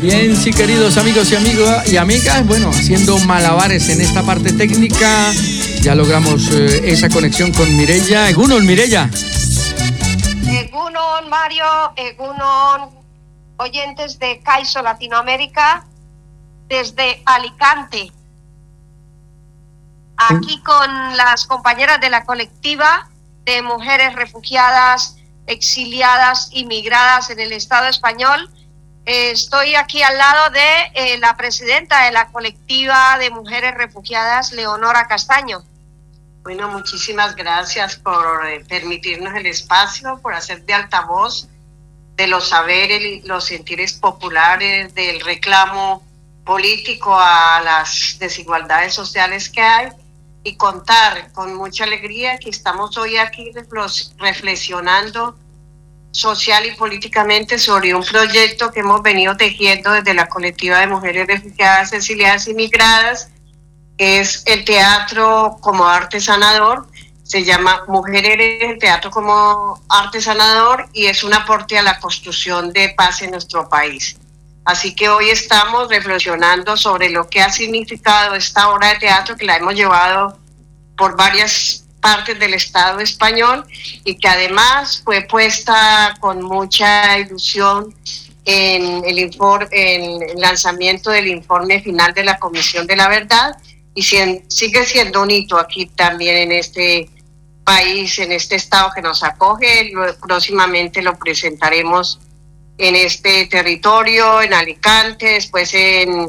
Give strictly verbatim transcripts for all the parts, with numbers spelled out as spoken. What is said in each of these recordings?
Bien, sí, queridos amigos y amigos y amigas, bueno, haciendo malabares en esta parte técnica, ya logramos eh, esa conexión con Mireya. Egunon, Mireya. Egunon, Mario, Egunon, oyentes de CAISO Latinoamérica, desde Alicante, aquí con las compañeras de la colectiva de mujeres refugiadas, exiliadas y migradas en el Estado español. Eh, estoy aquí al lado de eh, la presidenta de la colectiva de mujeres refugiadas, Leonora Castaño. Bueno, muchísimas gracias por eh, permitirnos el espacio, por hacer de altavoz de los saberes y los sentires populares, del reclamo político a las desigualdades sociales que hay, y contar con mucha alegría que estamos hoy aquí reflexionando social y políticamente sobre un proyecto que hemos venido tejiendo desde la colectiva de mujeres refugiadas, exiliadas y migradas, que es el teatro como arte sanador. Se llama Mujeres en Teatro como Arte Sanador y es un aporte a la construcción de paz en nuestro país. Así que hoy estamos reflexionando sobre lo que ha significado esta obra de teatro, que la hemos llevado por varias partes del Estado español y que además fue puesta con mucha ilusión en el, informe, en el lanzamiento del informe final de la Comisión de la Verdad, y sigue siendo un hito aquí también en este país, en este estado que nos acoge. Próximamente lo presentaremos en este territorio, en Alicante, después en,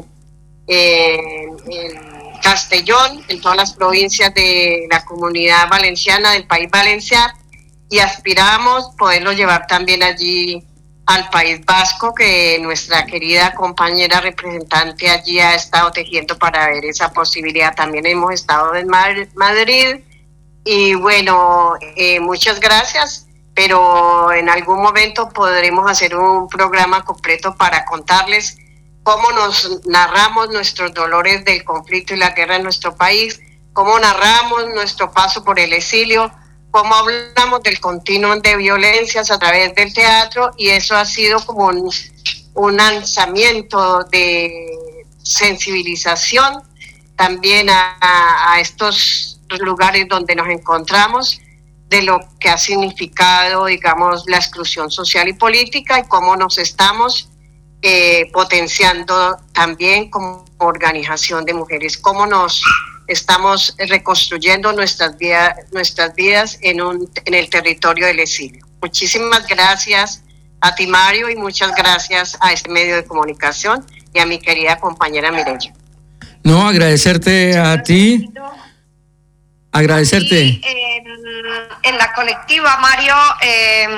en, en Castellón, en todas las provincias de la Comunidad Valenciana, del País Valenciano, y aspiramos poderlo llevar también allí al País Vasco, que nuestra querida compañera representante allí ha estado tejiendo para ver esa posibilidad. También hemos estado en Madrid, y bueno, eh, muchas gracias, pero en algún momento podremos hacer un programa completo para contarles cómo nos narramos nuestros dolores del conflicto y la guerra en nuestro país, cómo narramos nuestro paso por el exilio, cómo hablamos del continuum de violencias a través del teatro, y eso ha sido como un, un lanzamiento de sensibilización también a, a estos lugares donde nos encontramos, de lo que ha significado, digamos, la exclusión social y política, y cómo nos estamos eh, potenciando también como organización de mujeres, cómo nos estamos reconstruyendo nuestras vidas, nuestras vidas en, un, en el territorio del exilio. Muchísimas gracias a ti, Mario, y muchas gracias a este medio de comunicación y a mi querida compañera Mireya. No, agradecerte a ti. Agradecerte. Aquí, en, en la colectiva, Mario, eh,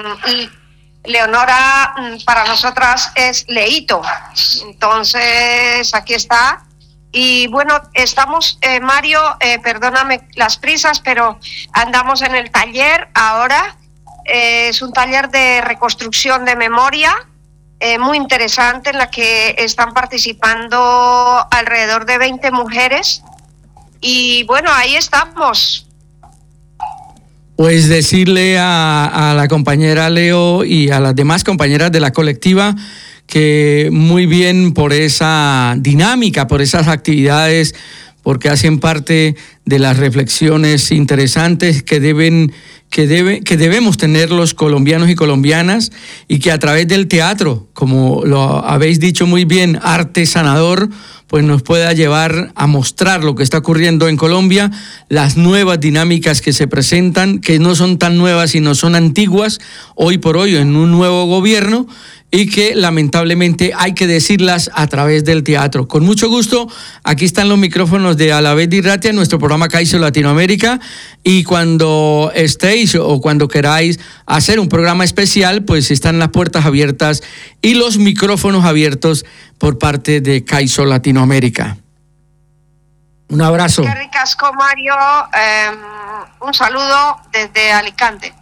Leonora para nosotras es Leito. Entonces, aquí está. Y bueno, estamos, eh, Mario, eh, perdóname las prisas, pero andamos en el taller ahora. Eh, es un taller de reconstrucción de memoria, eh, muy interesante, en la que están participando alrededor de veinte mujeres. Y bueno, ahí estamos. Pues decirle a, a la compañera Leo y a las demás compañeras de la colectiva que muy bien por esa dinámica, por esas actividades, porque hacen parte de las reflexiones interesantes que deben, que debe, que debemos tener los colombianos y colombianas, y que a través del teatro, como lo habéis dicho muy bien, arte sanador, pues nos pueda llevar a mostrar lo que está ocurriendo en Colombia, las nuevas dinámicas que se presentan, que no son tan nuevas sino son antiguas, hoy por hoy en un nuevo gobierno, y que lamentablemente hay que decirlas a través del teatro. Con mucho gusto, aquí están los micrófonos de Alavés de Irratia, nuestro programa CAISO Latinoamérica, y cuando estéis o cuando queráis hacer un programa especial, pues están las puertas abiertas y los micrófonos abiertos por parte de CAISO Latinoamérica. Un abrazo. Qué ricasco, Mario. Eh, un saludo desde Alicante.